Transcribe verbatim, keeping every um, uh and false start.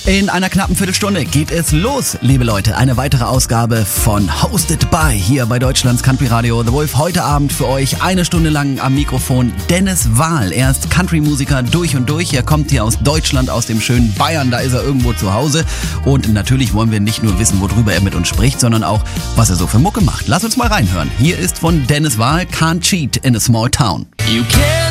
In einer knappen Viertelstunde geht es los, liebe Leute. Eine weitere Ausgabe von Hosted by hier bei Deutschlands Country Radio The Wolf. Heute Abend für euch eine Stunde lang am Mikrofon Dennis Wahl. Er ist Country-Musiker durch und durch. Er kommt hier aus Deutschland, aus dem schönen Bayern. Da ist er irgendwo zu Hause. Und natürlich wollen wir nicht nur wissen, worüber er mit uns spricht, sondern auch, was er so für Mucke macht. Lass uns mal reinhören. Hier ist von Dennis Wahl Can't Cheat in a Small Town. You can